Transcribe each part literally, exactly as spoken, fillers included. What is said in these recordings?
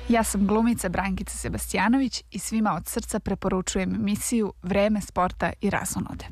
Ja sam glumica Brankica Sebastijanović i svima od srca preporučujem emisiju Vreme sporta i razonode.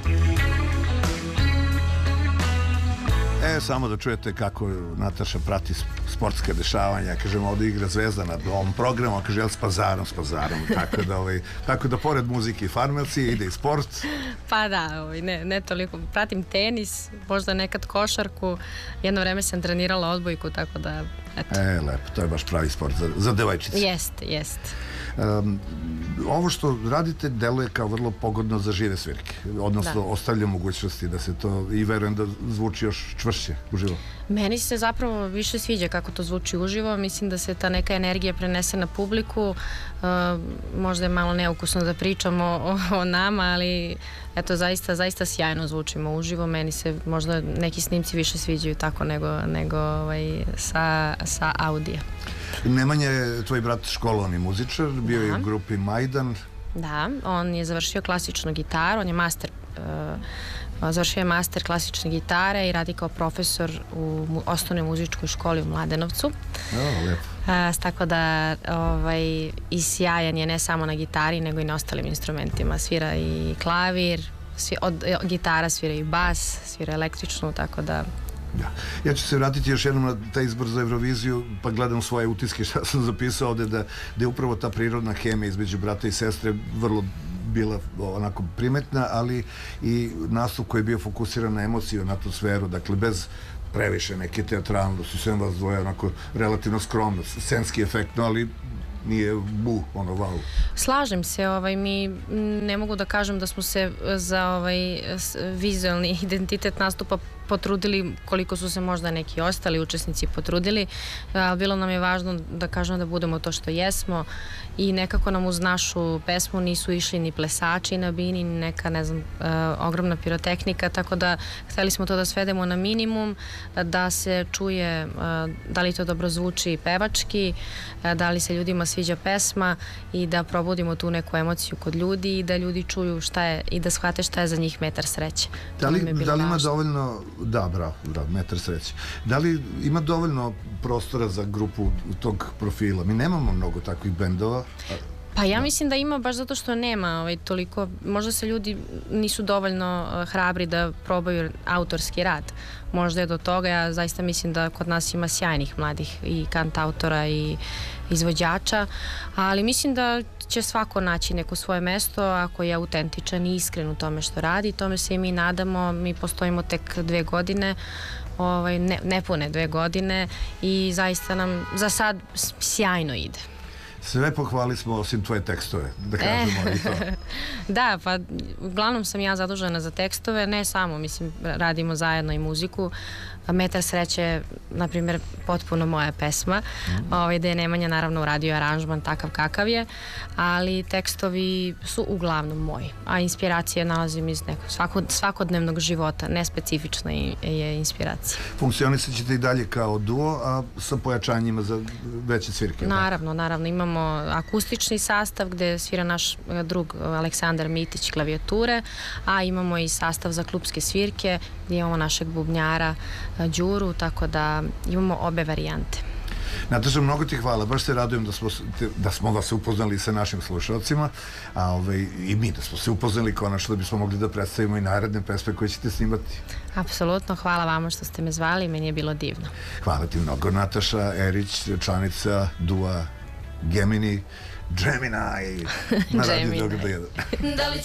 E, samo da čujete kako Nataša prati sportske dešavanja. Kažem, ovdje igra Zvezda nad ovom programom, kaže, jel s pazarom, s pazarom. Tako da, ovaj, tako da pored muzike i farmacije ide i sport. Pa da, ovaj, ne, ne toliko. Pratim tenis, možda nekad košarku. Jedno vreme sam trenirala odbojku, tako da, eto. E, lepo, to je baš pravi sport za, za devojčice. Jeste, jeste. Um, ovo što radite deluje kao vrlo pogodno za žive svirke, odnosno da. Ostavlja mogućnosti da se to, i verujem da zvuči još čvršće uživo. Meni se zapravo više sviđa kako to zvuči uživo, mislim da se ta neka energija prenese na publiku, uh, možda je malo neukusno da pričamo o, o nama, ali eto, zaista, zaista sjajno zvučimo uživo, meni se možda neki snimci više sviđaju tako nego, nego ovaj, sa, sa audija. Nemanja je tvoj brat školovani muzičar, bio je u grupi Majdan. Da, on je završio klasičnu gitaru, on je master, uh, završio je master klasične gitare i radi kao profesor u osnovnoj muzičkoj školi u Mladenovcu. O, lepo. Uh, tako da ovaj, i sjajan je ne samo na gitari, nego i na ostalim instrumentima. Svira i klavir, svi, od, od gitara svira i bas, svira električnu, tako da... Ja. ja ću se vratiti još jednom na taj izbor za Euroviziju, pa gledam svoje utiske šta sam zapisao ovde, da, da je upravo ta prirodna hemija između brata i sestre vrlo bila onako primetna, ali i nastup koji je bio fokusiran na emociju, na atmosferu, dakle bez previše neke teatralnosti, sve vas dvoje onako relativno skromno, scenski efektno, ali nije bu, ono, wow. Slažem se, ovaj, mi ne mogu da kažem da smo se za ovaj vizualni identitet nastupa potrudili koliko su se možda neki ostali učesnici potrudili, ali bilo nam je važno da kažemo da budemo to što jesmo i nekako nam uz našu pesmu nisu išli ni plesači na bini, ni neka, ne znam, ogromna pirotehnika, tako da hteli smo to da svedemo na minimum, da se čuje da li to dobro zvuči pevački, da li se ljudima sviđa pesma i da probudimo tu neku emociju kod ljudi i da ljudi čuju šta je i da shvate šta je za njih metar sreće. Da li, da li ima dovoljno, da, bravo, bravo, metar sreće. Da li ima dovoljno prostora za grupu tog profila? Mi nemamo mnogo takvih bendova. Pa ja mislim da ima, baš zato što nema ovaj, toliko, možda se ljudi nisu dovoljno uh, hrabri da probaju autorski rad. Možda je do toga, ja zaista mislim da kod nas ima sjajnih mladih i kantautora i izvođača, ali mislim da će svako naći neko svoje mesto ako je autentičan i iskren u tome što radi. Tome se i mi nadamo, mi postojimo tek dve godine, ovaj, ne, nepune dve godine i zaista nam za sad sjajno ide. Sve pohvali smo osim tvoje tekstove, da kažemo e. i to. Da, pa uglavnom sam ja zadužena za tekstove, ne samo, mislim, radimo zajedno i muziku. Metar sreće je, na primjer, potpuno moja pesma, mm. ovaj, da je Nemanja naravno uradio aranžman takav kakav je, ali tekstovi su uglavnom moji, a inspiracije nalazim iz nekog svakod, svakodnevnog života, nespecifična je inspiracija. Funkcionisat ćete i dalje kao duo, a sa pojačanjima za veće svirke? Naravno, naravno, imamo akustični sastav gde svira naš drug Aleksandar Mitić klavijature, a imamo i sastav za klupske svirke gdje imamo našeg bubnjara Đuru, tako da imamo obe varijante. Nataša, mnogo ti hvala, baš se radujem da smo, da smo vas upoznali sa našim slušalcima, a ovaj, i mi da smo se upoznali konačno da bismo mogli da predstavimo i naredne pesme koje ćete snimati. Apsolutno, hvala vama što ste me zvali, meni je bilo divno. Hvala ti mnogo. Nataša Erić, članica dua Gemini, Gemini na Radio Beograd jedan.